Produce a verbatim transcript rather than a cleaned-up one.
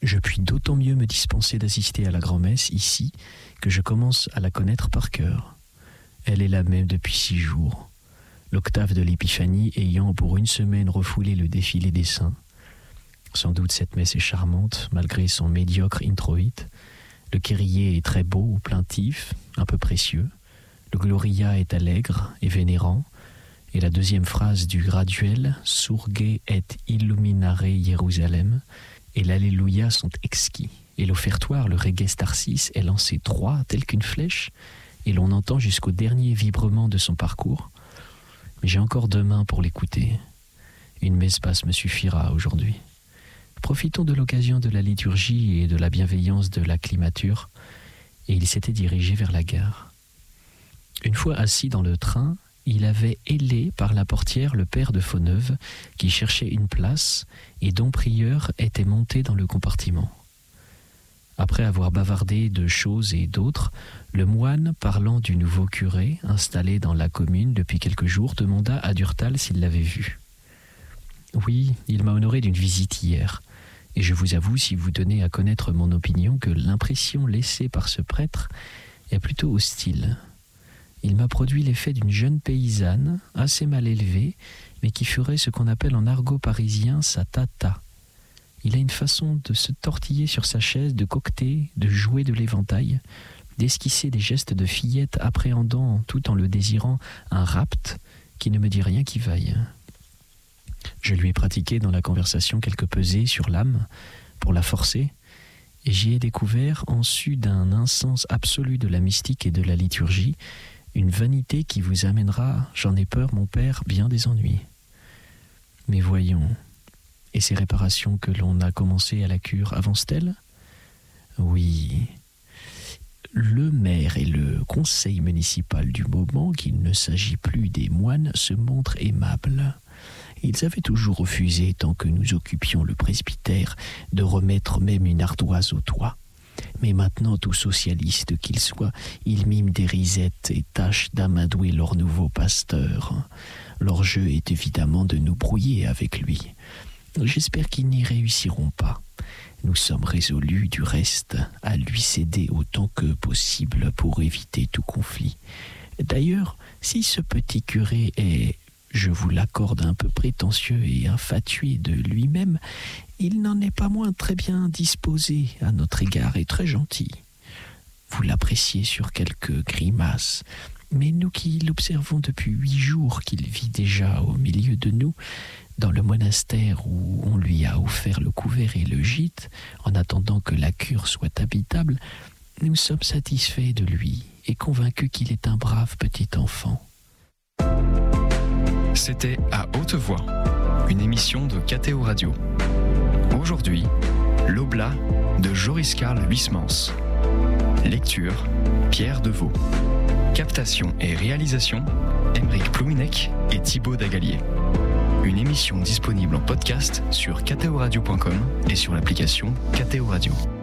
Je puis d'autant mieux me dispenser d'assister à la grand-messe ici que je commence à la connaître par cœur. Elle est la même depuis six jours, l'octave de l'Épiphanie ayant pour une semaine refoulé le défilé des saints. Sans doute cette messe est charmante, malgré son médiocre introïte. Le kyrie est très beau ou plaintif, un peu précieux. Le gloria est allègre et vénérant. Et la deuxième phrase du graduel, Surge et illuminare Jérusalem, et l'Alléluia sont exquis. Et l'offertoire, le Reges Tarsis, est lancé droit, tel qu'une flèche, et l'on entend jusqu'au dernier vibrement de son parcours. Mais j'ai encore deux mains pour l'écouter. Une messe basse me suffira aujourd'hui. Profitons de l'occasion de la liturgie et de la bienveillance de l'acclimature, et il s'était dirigé vers la gare. Une fois assis dans le train, il avait hélé par la portière le père de Fauneuve, qui cherchait une place et dont Prieur était monté dans le compartiment. Après avoir bavardé de choses et d'autres, le moine, parlant du nouveau curé, installé dans la commune depuis quelques jours, demanda à Durtal s'il l'avait vu. « Oui, il m'a honoré d'une visite hier, et je vous avoue, si vous donnez à connaître mon opinion, que l'impression laissée par ce prêtre est plutôt hostile. Il m'a produit l'effet d'une jeune paysanne, assez mal élevée, mais qui ferait ce qu'on appelle en argot parisien sa tata. Il a une façon de se tortiller sur sa chaise, de coqueter, de jouer de l'éventail, d'esquisser des gestes de fillette appréhendant, tout en le désirant, un rapt qui ne me dit rien qui vaille. Je lui ai pratiqué dans la conversation quelques pesées sur l'âme, pour la forcer, et j'y ai découvert, en su d'un insens absolu de la mystique et de la liturgie, une vanité qui vous amènera, j'en ai peur, mon père, bien des ennuis. Mais voyons, et ces réparations que l'on a commencées à la cure avancent-elles ? Oui. Le maire et le conseil municipal du moment, qu'il ne s'agit plus des moines, se montrent aimables. Ils avaient toujours refusé, tant que nous occupions le presbytère, de remettre même une ardoise au toit. Mais maintenant, tout socialiste qu'ils soient, ils miment des risettes et tâchent d'amadouer leur nouveau pasteur. Leur jeu est évidemment de nous brouiller avec lui. J'espère qu'ils n'y réussiront pas. Nous sommes résolus, du reste, à lui céder autant que possible pour éviter tout conflit. D'ailleurs, si ce petit curé est, je vous l'accorde, un peu prétentieux et infatué de lui-même, il n'en est pas moins très bien disposé à notre égard et très gentil. Vous l'appréciez sur quelques grimaces, mais nous qui l'observons depuis huit jours qu'il vit déjà au milieu de nous, dans le monastère où on lui a offert le couvert et le gîte, en attendant que la cure soit habitable, nous sommes satisfaits de lui et convaincus qu'il est un brave petit enfant. C'était À Haute Voix, une émission de K T O Radio. Aujourd'hui, l'Oblat de Joris Karl Huysmans. Lecture, Pierre Deveau. Captation et réalisation, Aymeric Plouminec et Thibaut Dagalier. Une émission disponible en podcast sur k t o radio point com et sur l'application K T O Radio.